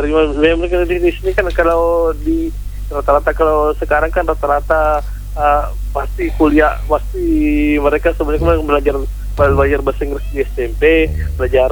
mereka di sini kan kalau di rata-rata kalau sekarang kan rata-rata pasti kuliah, pasti mereka sebenarnya belajar bahasa Inggris di SMP, belajar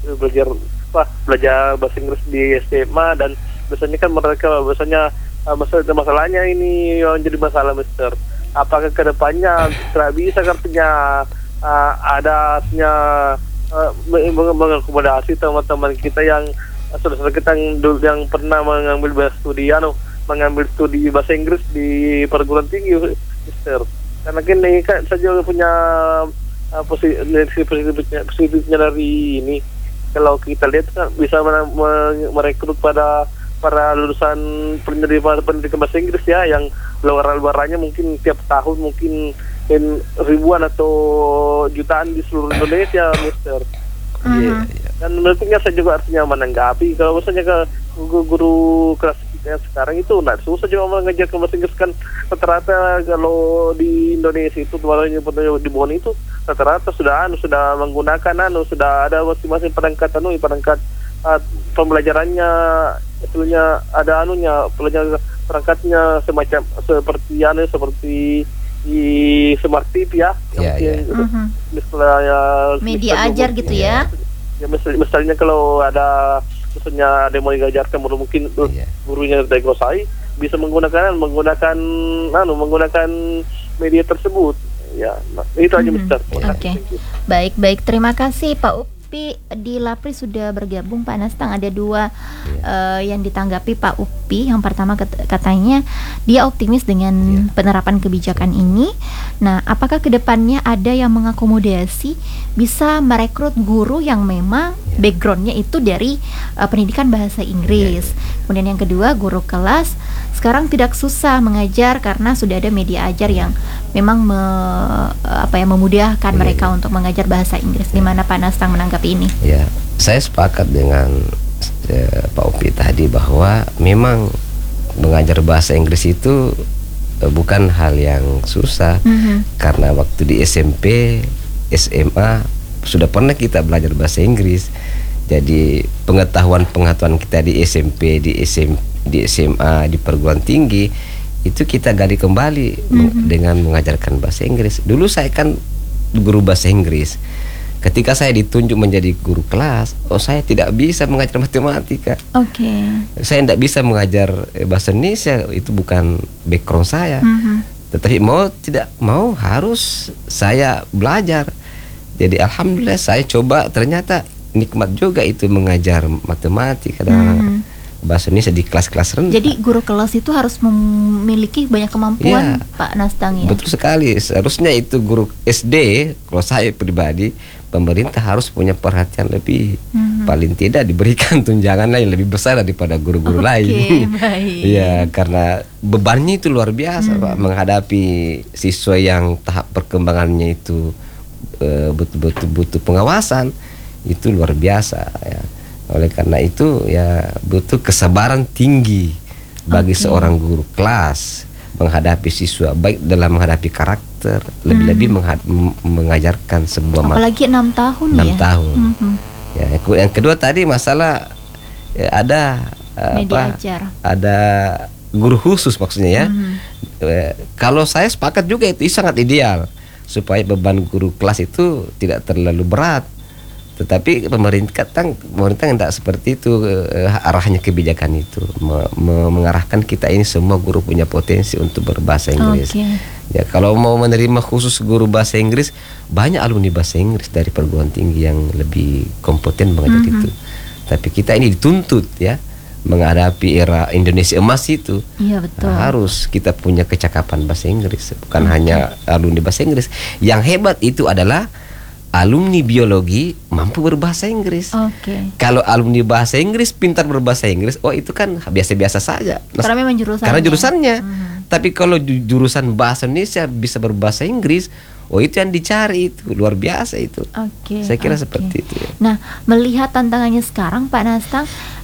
bahasa Inggris di SMA, dan biasanya kan mereka masalahnya ini yang jadi masalah, Mister. Apakah kedepannya tidak bisa artinya adanya mengakomodasi teman-teman kita yang saudara kita yang pernah mengambil studi bahasa Inggris di perguruan tinggi, Mister. Karena kini kan saya juga punya positifnya dari ini. Kalau kita lihat kan bisa merekrut pada para lulusan pendidikan bahasa Inggris ya, yang luarannya mungkin tiap tahun mungkin ribuan atau jutaan di seluruh Indonesia, Mister. Yeah. Dan menurutnya saya juga artinya menanggapi kalau misalnya ke guru kelas kita yang sekarang itu nggak susah juga mengajarkan bahasa Inggris kan. Rata-rata kalau di Indonesia itu di Bonn itu rata-rata sudah menggunakan sudah ada masing-masing perangkat pembelajarannya, sebetulnya ada perangkatnya semacam seperti di Smart TV ya, media ajar gitu ya. Ya misalnya kalau ada misalnya ada yang mau diajarkan mungkin gurunya diagnosai bisa menggunakan media tersebut. Ya, itu aja, Mister. Oke. Baik, terima kasih Pak Upi di Lapri sudah bergabung. Pak Nastang ada dua yang ditanggapi Pak Upi. Yang pertama katanya dia optimis dengan penerapan kebijakan ini. Nah, apakah kedepannya ada yang mengakomodasi bisa merekrut guru yang memang backgroundnya itu dari pendidikan bahasa Inggris. Kemudian yang kedua, guru kelas sekarang tidak susah mengajar karena sudah ada media ajar yang memang memudahkan mereka untuk mengajar bahasa Inggris. Gimana Pak Nastang menanggapi ini? Ya, saya sepakat dengan Pak Upi tadi bahwa memang mengajar bahasa Inggris itu bukan hal yang susah, karena waktu di SMP, SMA sudah pernah kita belajar bahasa Inggris. Jadi pengetahuan kita di SMP, di SMA, di perguruan tinggi itu kita gali kembali dengan mengajarkan bahasa Inggris. Dulu saya kan guru bahasa Inggris. Ketika saya ditunjuk menjadi guru kelas, saya tidak bisa mengajar matematika. Saya tidak bisa mengajar bahasa Indonesia, itu bukan background saya. Tetapi tidak mau harus saya belajar. Jadi alhamdulillah saya coba, ternyata nikmat juga itu mengajar matematika dan bahasa Indonesia di kelas-kelas rendah. Jadi guru kelas itu harus memiliki banyak kemampuan, Pak Nastang ya? Betul sekali. Seharusnya itu guru SD, kalau saya pribadi, pemerintah harus punya perhatian lebih. Paling tidak diberikan tunjangan yang lebih besar daripada guru-guru lain. Ya, karena bebannya itu luar biasa, Pak, menghadapi siswa yang tahap perkembangannya itu betul-betul butuh pengawasan. Itu luar biasa ya. Oleh karena itu ya butuh kesabaran tinggi bagi seorang guru kelas menghadapi siswa, baik dalam menghadapi karakter, lebih-lebih mengajarkan sebuah apalagi 6 tahun 6 tahun. Ya, yang kedua tadi masalah ada ajar. Ada guru khusus maksudnya ya. Kalau saya sepakat juga itu sangat ideal supaya beban guru kelas itu tidak terlalu berat. Tetapi pemerintah tidak seperti itu arahnya kebijakan itu, mengarahkan kita ini semua guru punya potensi untuk berbahasa Inggris. Ya, kalau mau menerima khusus guru bahasa Inggris, banyak alumni bahasa Inggris dari perguruan tinggi yang lebih kompeten mengajar itu. Tapi kita ini dituntut ya menghadapi era Indonesia emas itu. Iya, betul. Harus kita punya kecakapan bahasa Inggris, bukan hanya alumni bahasa Inggris. Yang hebat itu adalah alumni biologi mampu berbahasa Inggris. Kalau alumni bahasa Inggris pintar berbahasa Inggris, itu kan biasa-biasa saja. Karena memang jurusannya. Tapi kalau jurusan bahasa Indonesia bisa berbahasa Inggris, itu yang dicari, itu luar biasa itu. Saya kira seperti itu ya. Nah, melihat tantangannya sekarang Pak Nastang,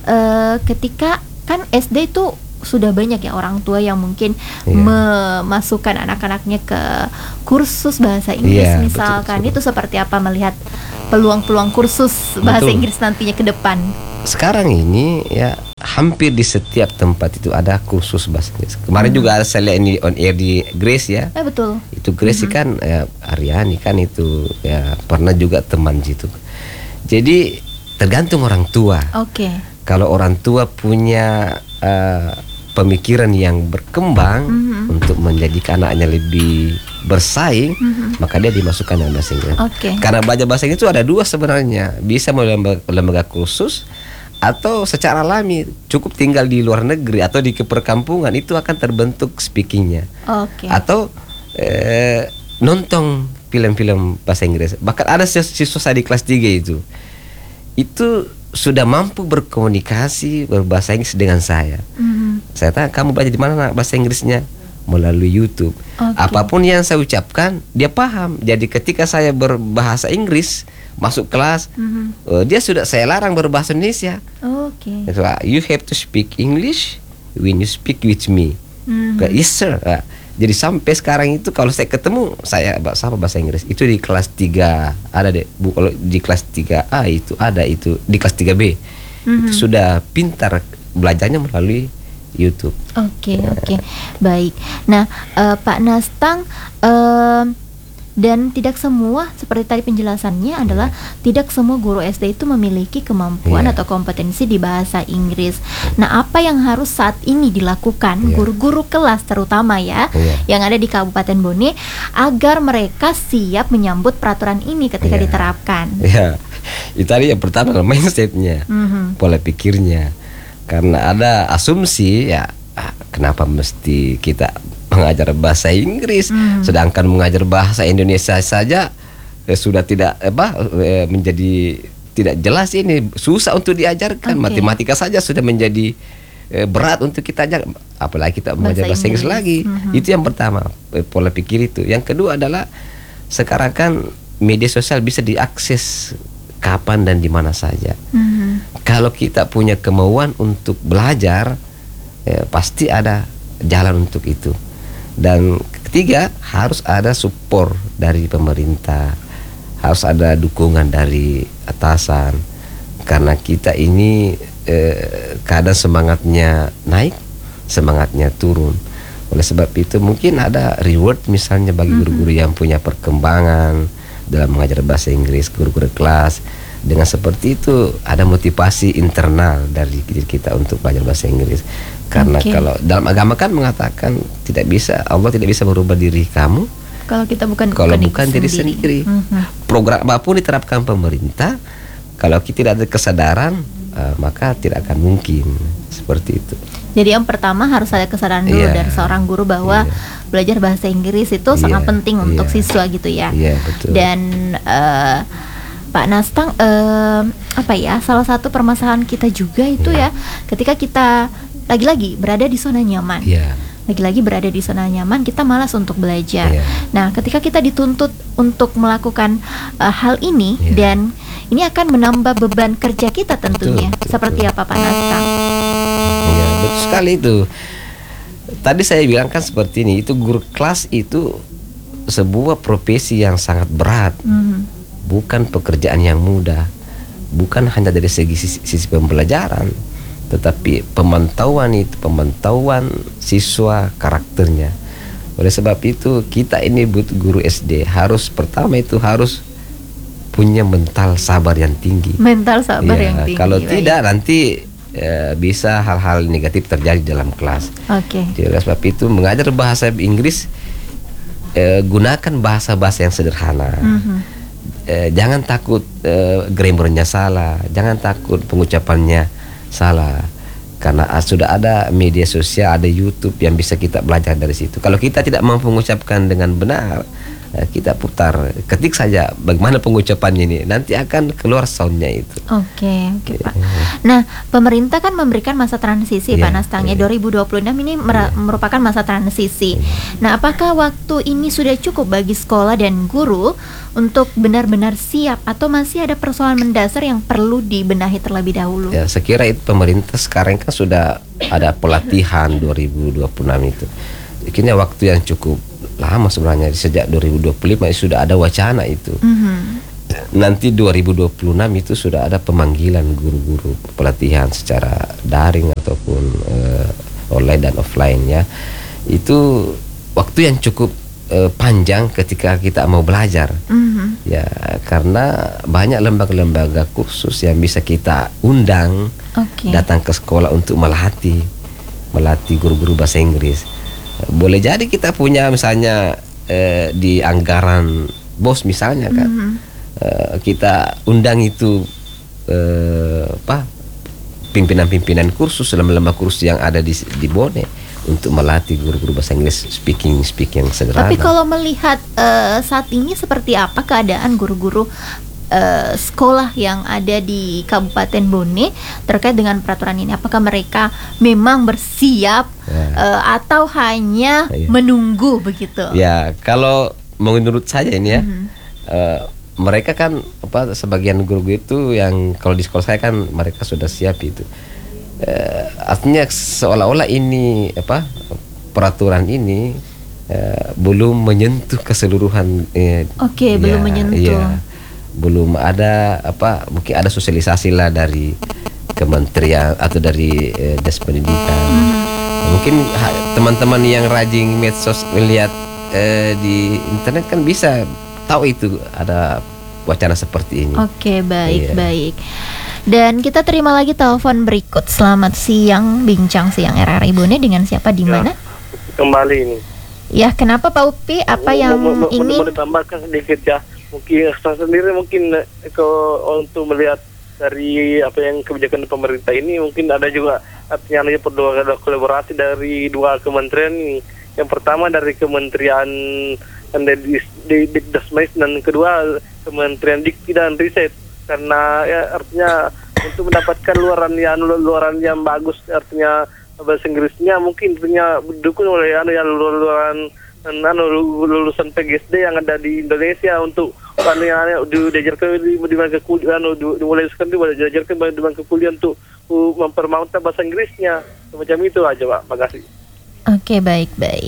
ketika kan SD itu sudah banyak ya orang tua yang mungkin memasukkan anak-anaknya ke kursus bahasa Inggris misalkan, betul. Itu seperti apa melihat peluang-peluang kursus bahasa Inggris nantinya ke depan? sekarang ini ya hampir di setiap tempat itu ada kursus bahasa Inggris. Kemarin juga ada saya lihat ini on air di Grace ya. Betul. Itu Grace kan Aryani kan itu ya pernah juga teman situ. Jadi tergantung orang tua. Oke. Kalau orang tua punya pemikiran yang berkembang untuk menjadikan anaknya lebih bersaing, maka dia dimasukkan dalam bahasa Inggris. Karena belajar bahasa Inggris itu ada dua sebenarnya, bisa melalui lembaga kursus atau secara alami, cukup tinggal di luar negeri atau di perkampungan itu akan terbentuk speakingnya. Atau nonton film-film bahasa Inggris. Bahkan ada siswa saya di kelas 3 itu sudah mampu berkomunikasi berbahasa Inggris dengan saya. Saya tanya, kamu belajar di mana bahasa Inggrisnya? Melalui YouTube. Apapun yang saya ucapkan dia paham. Jadi ketika saya berbahasa Inggris masuk kelas, dia sudah saya larang berbahasa Indonesia. You have to speak English when you speak with me. Yes sir. Jadi sampai sekarang itu kalau saya ketemu saya bahasa Inggris itu di kelas 3 ada deh. Kalau di kelas 3A itu ada, itu di kelas 3B itu sudah pintar belajarnya melalui YouTube. Oke. Baik. Nah, Pak Nastang, dan tidak semua seperti tadi penjelasannya adalah tidak semua guru SD itu memiliki kemampuan atau kompetensi di bahasa Inggris. Nah, apa yang harus saat ini dilakukan guru-guru kelas terutama yang ada di Kabupaten Bone agar mereka siap menyambut peraturan ini ketika diterapkan? Itu tadi yang pertama mindsetnya, pola pikirnya. Karena ada asumsi kenapa mesti kita mengajar bahasa Inggris, sedangkan mengajar bahasa Indonesia saja sudah tidak menjadi tidak jelas, ini susah untuk diajarkan. Matematika saja sudah menjadi berat untuk kita ajar, apalagi kita mengajar bahasa Inggris lagi. Itu yang pertama, pola pikir itu. Yang kedua adalah sekarang kan media sosial bisa diakses kapan dan di mana saja. Kalau kita punya kemauan untuk belajar, pasti ada jalan untuk itu. Dan ketiga, harus ada support dari pemerintah, harus ada dukungan dari atasan. Karena kita ini kadang semangatnya naik, semangatnya turun. Oleh sebab itu mungkin ada reward misalnya bagi guru-guru yang punya perkembangan dalam mengajar bahasa Inggris, guru-guru kelas. Dengan seperti itu ada motivasi internal dari diri kita untuk belajar bahasa Inggris. Karena kalau dalam agama kan mengatakan Allah tidak bisa merubah diri kamu kalau kita bukan diri sendiri. Program apapun diterapkan pemerintah, kalau kita tidak ada kesadaran, maka tidak akan mungkin seperti itu. Jadi yang pertama harus ada kesadaran dulu dari seorang guru bahwa belajar bahasa Inggris itu sangat penting untuk siswa gitu ya. Betul. Dan Pak Nastang, salah satu permasalahan kita juga itu ketika kita lagi-lagi berada di zona nyaman. Lagi-lagi berada di zona nyaman, kita malas untuk belajar. Nah, ketika kita dituntut untuk melakukan hal ini, dan ini akan menambah beban kerja kita tentunya. Betul. Seperti apa Pak Nastang? Betul sekali itu. Tadi saya bilang kan seperti ini, itu guru kelas itu sebuah profesi yang sangat berat. Bukan pekerjaan yang mudah, bukan hanya dari sisi pembelajaran, tetapi pemantauan siswa, karakternya. Oleh sebab itu kita ini butuh guru SD harus punya mental sabar yang tinggi. Yang tinggi. Kalau tidak nanti bisa hal-hal negatif terjadi dalam kelas. Jadi oleh sebab itu mengajar bahasa Inggris, gunakan bahasa-bahasa yang sederhana. Jangan takut grammarnya salah, jangan takut pengucapannya salah. Karena sudah ada media sosial, ada YouTube yang bisa kita belajar dari situ. Kalau kita tidak mampu mengucapkan dengan benar, kita putar, ketik saja bagaimana pengucapannya ini, nanti akan keluar soundnya itu. Oke Pak. Nah, pemerintah kan memberikan masa transisi Pak Nastang 2026 ini merupakan masa transisi. Nah, apakah waktu ini sudah cukup bagi sekolah dan guru untuk benar-benar siap, atau masih ada persoalan mendasar yang perlu dibenahi terlebih dahulu? Saya kira itu pemerintah sekarang kan sudah ada pelatihan 2026 itu. Kini waktu yang cukup lama sebenarnya, sejak 2025 sudah ada wacana itu. nanti 2026 itu sudah ada pemanggilan guru-guru pelatihan secara daring ataupun online dan offline ya. Itu waktu yang cukup panjang ketika kita mau belajar. Ya, karena banyak lembaga-lembaga kursus yang bisa kita undang datang ke sekolah untuk melatih guru-guru bahasa Inggris. Boleh jadi kita punya misalnya di anggaran BOS misalnya kan, kita undang itu pimpinan-pimpinan kursus, lembaga kursus yang ada di Bone untuk melatih guru-guru bahasa Inggris speaking yang sederhana. Tapi kalau melihat saat ini seperti apa keadaan guru-guru sekolah yang ada di Kabupaten Bone terkait dengan peraturan ini? Apakah mereka memang bersiap atau hanya menunggu begitu? Ya, kalau menurut saya ini ya, mereka kan sebagian guru itu yang kalau di sekolah saya kan mereka sudah siap itu. Artinya seolah-olah ini peraturan ini belum menyentuh keseluruhan. Belum menyentuh. Ya, belum ada mungkin ada sosialisasi lah dari kementerian atau dari Dinas Pendidikan. Mungkin teman-teman yang rajin medsos melihat di internet kan bisa tahu itu ada wacana seperti ini. Baik. Dan kita terima lagi telepon berikut. Selamat siang, bincang siang RRI Bone, dengan siapa di mana? Kembali ini. Ya, kenapa Pak Upi? Apa yang ingin? Mau ditambahkan sedikit ya. Mungkin saya sendiri untuk melihat dari apa yang kebijakan pemerintah ini, mungkin ada juga artinya perlu ada kolaborasi dari dua kementerian ini. Yang pertama dari Kementerian Dikdasmais dan kedua Kementerian Dikti dan Riset, karena ya artinya untuk mendapatkan luaran yang bagus, artinya bahasa Inggrisnya mungkin punya didukung oleh luluran lulusan PGSD yang ada di Indonesia untuk diajarkan di bangku kuliah, dimulai sekarang diajarkan di bangku kuliah untuk mempermantap bahasa Inggrisnya, semacam itu aja Pak. Makasih. Baik.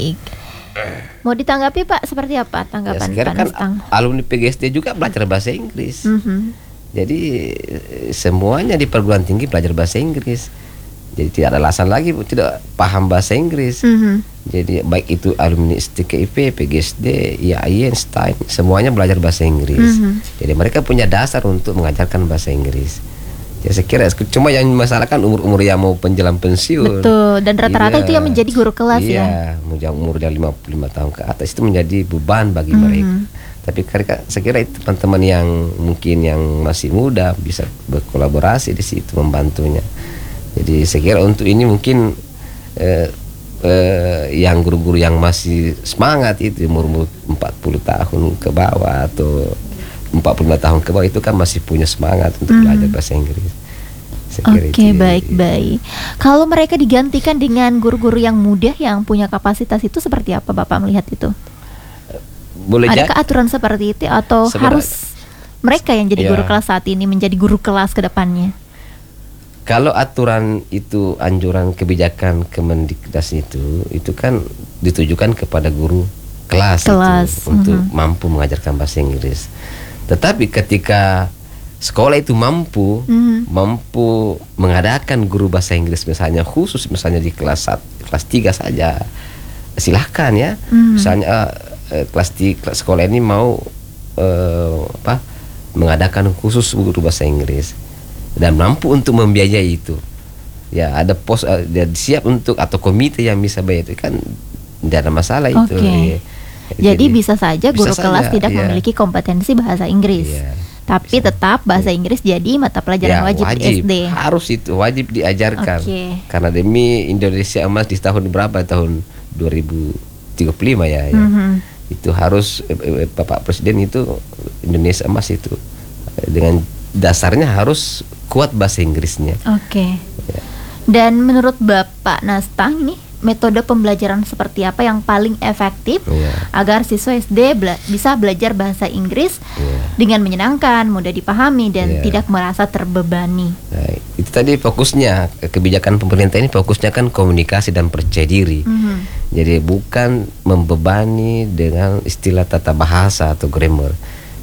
Mau ditanggapi Pak, seperti apa tanggapan Pak Nastang? Alumni PGSD juga belajar bahasa Inggris. Jadi semuanya di perguruan tinggi belajar bahasa Inggris. Jadi tidak ada alasan lagi tidak paham bahasa Inggris. Jadi baik itu alumni STKIP, PGSD, IAIN, STAIN, semuanya belajar bahasa Inggris. Jadi mereka punya dasar untuk mengajarkan bahasa Inggris. Ya saya kira cuma yang masalah kan umur yang mau penjelang pensiun. Betul, dan rata-rata itu yang menjadi guru kelas ya. Iya, umurnya 55 tahun ke atas itu menjadi beban bagi mereka. Tapi saya kira itu teman-teman yang mungkin yang masih muda bisa berkolaborasi di situ membantunya. Jadi saya kira untuk ini mungkin yang guru-guru yang masih semangat itu umur 40 tahun ke bawah atau 45 tahun ke bawah itu kan masih punya semangat untuk belajar bahasa Inggris. Baik. Kalau mereka digantikan dengan guru-guru yang muda yang punya kapasitas itu seperti apa Bapak melihat itu? Adakah aturan seperti itu atau harus mereka yang jadi guru kelas saat ini menjadi guru kelas ke depannya? Kalau aturan itu anjuran kebijakan Kemendikdas itu kan ditujukan kepada guru kelas. Itu, untuk mampu mengajarkan bahasa Inggris. Tetapi ketika sekolah itu mampu mengadakan guru bahasa Inggris misalnya khusus misalnya di kelas 3 saja, silahkan ya. Misalnya kelas sekolah ini mau mengadakan khusus guru bahasa Inggris dan mampu untuk membiayai itu. Ya ada pos siap untuk atau komite yang bisa bayar itu kan tidak ada masalah itu. Jadi bisa saja guru kelas tidak memiliki kompetensi bahasa Inggris. Tapi tetap bahasa Inggris jadi mata pelajaran wajib di SD. Harus itu wajib diajarkan. Karena demi Indonesia emas di tahun berapa? Tahun 2035 ya. Itu harus Bapak Presiden itu Indonesia emas itu dengan dasarnya harus kuat bahasa Inggrisnya. Dan menurut Bapak Nastang ini metode pembelajaran seperti apa yang paling efektif agar siswa SD bisa belajar bahasa Inggris dengan menyenangkan, mudah dipahami dan tidak merasa terbebani? Nah, itu tadi fokusnya kebijakan pemerintah ini fokusnya kan komunikasi dan percaya diri. Jadi bukan membebani dengan istilah tata bahasa atau grammar.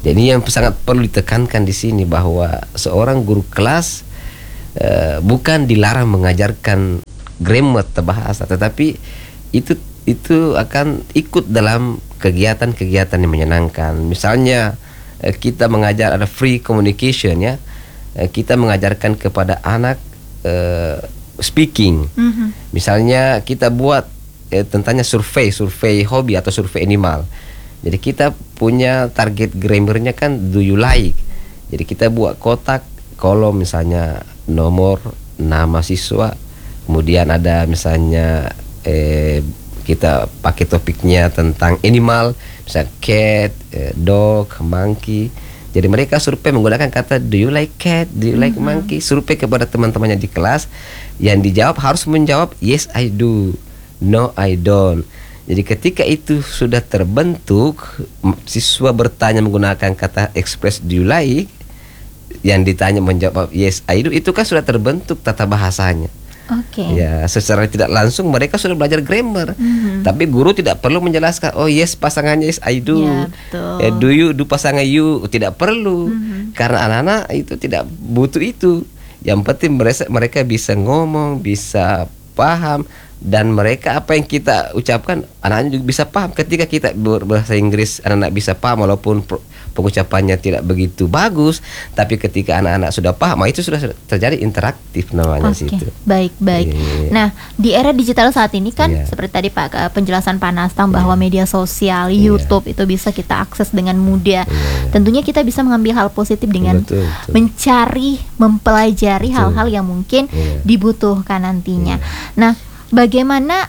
Jadi yang sangat perlu ditekankan di sini bahwa seorang guru kelas bukan dilarang mengajarkan grammar atau bahasa, tetapi itu akan ikut dalam kegiatan-kegiatan yang menyenangkan. Misalnya kita mengajar ada free communication ya, kita mengajarkan kepada anak speaking. Misalnya kita buat tentangnya survei hobi atau survei animal. Jadi kita punya target grammarnya kan do you like. Jadi kita buat kotak kolom misalnya nomor nama siswa, kemudian ada misalnya kita pakai topiknya tentang animal, misalnya cat, dog, monkey. Jadi mereka survei menggunakan kata do you like cat, do you like monkey. Survei kepada teman-temannya di kelas, yang dijawab harus menjawab yes I do, no I don't. Jadi ketika itu sudah terbentuk, siswa bertanya menggunakan kata express do you like, yang ditanya menjawab yes I do, itu kan sudah terbentuk tata bahasanya. Oke. Ya, secara tidak langsung mereka sudah belajar grammar. Tapi guru tidak perlu menjelaskan, oh yes pasangannya yes I do. Ya, betul. Do you do pasangan you, tidak perlu. Karena anak-anak itu tidak butuh itu. Yang penting mereka bisa ngomong, bisa paham, dan mereka apa yang kita ucapkan anak-anak juga bisa paham. Ketika kita berbahasa Inggris anak-anak bisa paham walaupun pengucapannya tidak begitu bagus, tapi ketika anak-anak sudah paham, itu sudah terjadi interaktif namanya situ. Baik. Nah, di era digital saat ini kan seperti tadi Pak penjelasan Pak Nastang bahwa media sosial, YouTube itu bisa kita akses dengan mudah. Tentunya kita bisa mengambil hal positif dengan mencari, mempelajari hal-hal yang mungkin dibutuhkan nantinya. Nah, bagaimana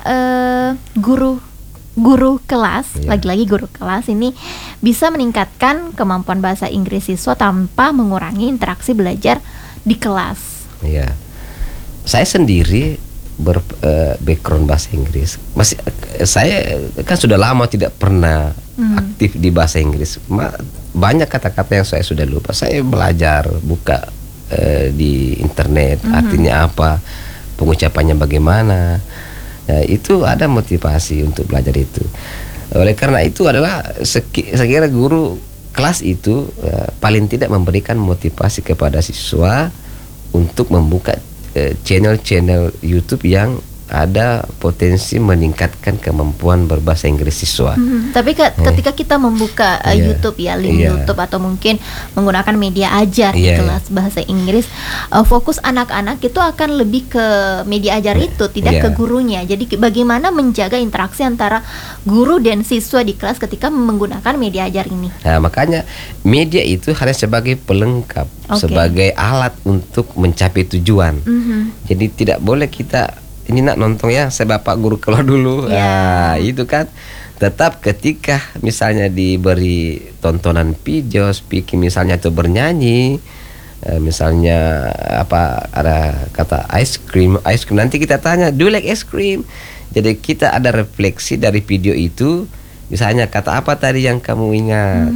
guru kelas, lagi-lagi guru kelas ini bisa meningkatkan kemampuan bahasa Inggris siswa tanpa mengurangi interaksi belajar di kelas? Iya, saya sendiri background bahasa Inggris. Saya kan sudah lama tidak pernah aktif di bahasa Inggris. Banyak kata-kata yang saya sudah lupa. Saya belajar buka di internet, artinya apa, pengucapannya bagaimana. Ya, itu ada motivasi untuk belajar itu. Oleh karena itu adalah saya kira guru kelas itu paling tidak memberikan motivasi kepada siswa untuk membuka channel-channel YouTube yang ada potensi meningkatkan kemampuan berbahasa Inggris siswa. Tapi ketika kita membuka YouTube link YouTube atau mungkin menggunakan media ajar di kelas bahasa Inggris, fokus anak-anak itu akan lebih ke media ajar itu, tidak ke gurunya. Jadi bagaimana menjaga interaksi antara guru dan siswa di kelas ketika menggunakan media ajar ini? Nah, makanya media itu hanya sebagai pelengkap, sebagai alat untuk mencapai tujuan. Jadi tidak boleh kita ini nak nonton ya, saya bapak guru keluar dulu. Itu kan. Tetap ketika misalnya diberi tontonan video, speaking misalnya atau bernyanyi, misalnya apa ada kata ice cream, nanti kita tanya do you like ice cream. Jadi kita ada refleksi dari video itu, misalnya kata apa tadi yang kamu ingat.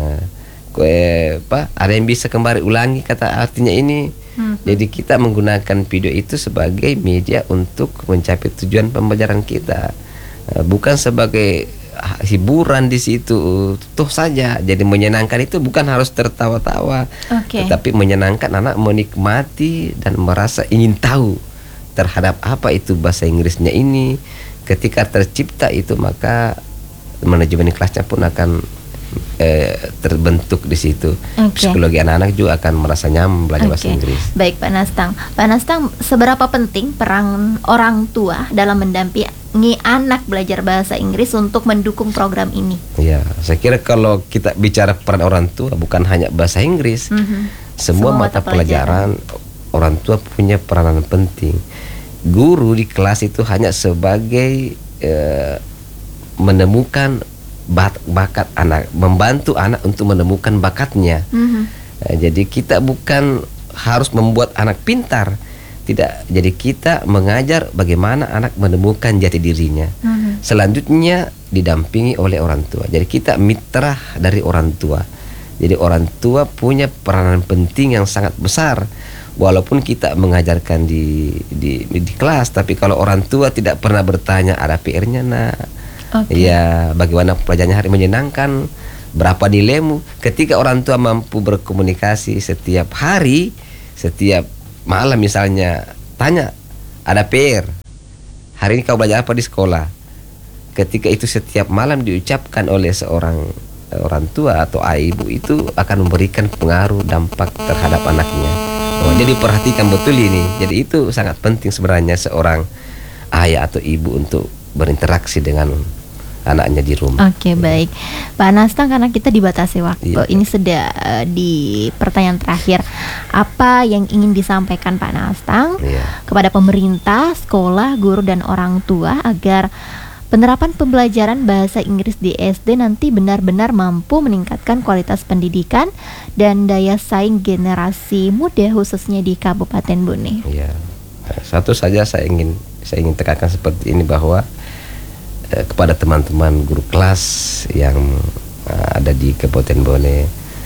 Ada yang bisa kembali ulangi kata artinya ini. Jadi kita menggunakan video itu sebagai media untuk mencapai tujuan pembelajaran kita, bukan sebagai hiburan di situ tuh saja. Jadi menyenangkan itu bukan harus tertawa-tawa, tetapi menyenangkan anak menikmati dan merasa ingin tahu terhadap apa itu bahasa Inggrisnya ini. Ketika tercipta itu, maka manajemen kelasnya pun akan terbentuk di situ. Psikologi anak-anak juga akan merasa nyaman belajar bahasa Inggris. Baik Pak Nastang, seberapa penting peran orang tua dalam mendampingi anak belajar bahasa Inggris untuk mendukung program ini? Ya, saya kira kalau kita bicara peran orang tua bukan hanya bahasa Inggris, semua mata pelajaran orang tua punya peranan penting. Guru di kelas itu hanya sebagai menemukan bakat anak, membantu anak untuk menemukan bakatnya. Jadi kita bukan harus membuat anak pintar, tidak. Jadi kita mengajar bagaimana anak menemukan jati dirinya. Selanjutnya didampingi oleh orang tua. Jadi kita mitra dari orang tua. Jadi orang tua punya peranan penting yang sangat besar. Walaupun kita mengajarkan di kelas, tapi kalau orang tua tidak pernah bertanya ada PR-nya nak, ya bagaimana pelajarannya hari menyenangkan, berapa nilaimu. Ketika orang tua mampu berkomunikasi setiap hari, setiap malam misalnya, tanya, ada PR, hari ini kau belajar apa di sekolah. Ketika itu setiap malam diucapkan oleh seorang orang tua atau ibu, itu akan memberikan pengaruh dampak terhadap anaknya. Jadi perhatikan betul ini. Jadi itu sangat penting sebenarnya seorang ayah atau ibu untuk berinteraksi dengan anaknya di rumah. Oke, baik Pak Anastang, karena kita dibatasi waktu, Iya. ini sudah di pertanyaan terakhir. Apa yang ingin disampaikan Pak Anastang kepada pemerintah, sekolah, guru dan orang tua agar penerapan pembelajaran bahasa Inggris di SD nanti benar-benar mampu meningkatkan kualitas pendidikan dan daya saing generasi muda khususnya di Kabupaten Bone? Iya. Satu saja saya ingin tekankan seperti ini, bahwa kepada teman-teman guru kelas yang ada di Kabupaten Bone,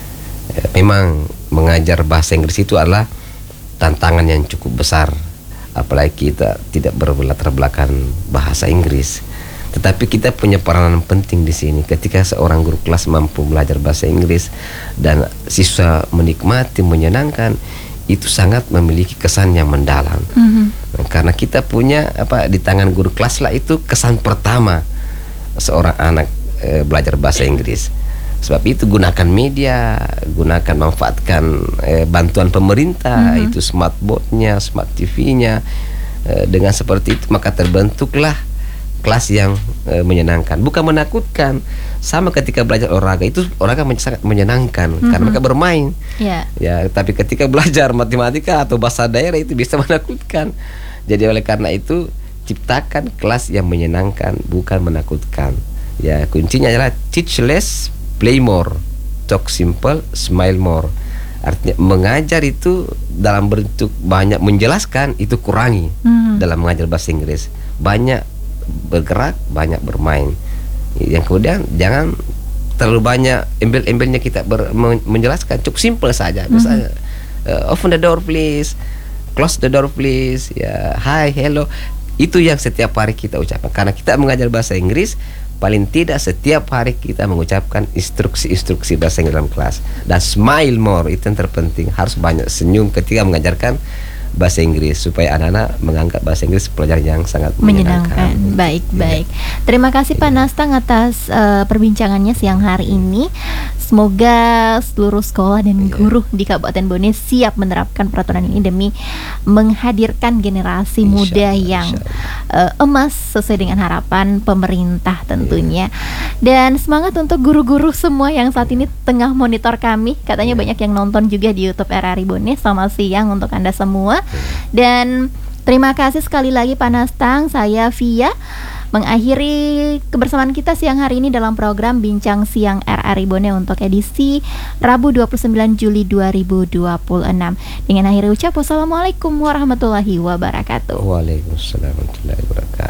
memang mengajar bahasa Inggris itu adalah tantangan yang cukup besar, apalagi kita tidak berlatar belakang bahasa Inggris. Tetapi kita punya peranan penting di sini. Ketika seorang guru kelas mampu belajar bahasa Inggris dan siswa menikmati, menyenangkan, itu sangat memiliki kesan yang mendalam. Karena kita punya di tangan guru kelas lah itu kesan pertama seorang anak belajar bahasa Inggris. Sebab itu gunakan media, manfaatkan bantuan pemerintah, itu smartboardnya, smart TV-nya. Dengan seperti itu maka terbentuklah kelas yang menyenangkan, bukan menakutkan. Sama ketika belajar olahraga, itu olahraga sangat menyenangkan karena mereka bermain. Ya, tapi ketika belajar matematika atau bahasa daerah itu bisa menakutkan. Jadi oleh karena itu ciptakan kelas yang menyenangkan, bukan menakutkan. Ya, kuncinya adalah teach less, play more, talk simple, smile more. Artinya mengajar itu dalam bentuk banyak menjelaskan, itu kurangi dalam mengajar bahasa Inggris. Banyak bergerak, banyak bermain. Yang kemudian jangan terlalu banyak embel-embelnya kita menjelaskan, cukup simple saja. Misalnya open the door please, close the door please, ya, hi, hello. Itu yang setiap hari kita ucapkan. Karena kita mengajar bahasa Inggris, paling tidak setiap hari kita mengucapkan instruksi-instruksi bahasa Inggris dalam kelas. Dan smile more, itu yang terpenting. Harus banyak senyum ketika mengajarkan bahasa Inggris, supaya anak-anak menganggap bahasa Inggris pelajaran yang sangat menyenangkan. Baik. Terima kasih Pak Anastang atas perbincangannya siang hari ini. Semoga seluruh sekolah dan guru di Kabupaten Bone siap menerapkan peraturan ini demi menghadirkan generasi muda yang emas sesuai dengan harapan pemerintah tentunya. Dan semangat untuk guru-guru semua yang saat ini tengah monitor kami. Katanya banyak yang nonton juga di YouTube RRI Bone. Selamat siang untuk Anda semua. Dan terima kasih sekali lagi Pak Anastang. Saya Via mengakhiri kebersamaan kita siang hari ini dalam program Bincang Siang RRI Bone untuk edisi Rabu 29 Juli 2026. Dengan akhir ucap, wassalamualaikum warahmatullahi wabarakatuh. Waalaikumsalam warahmatullahi wabarakatuh.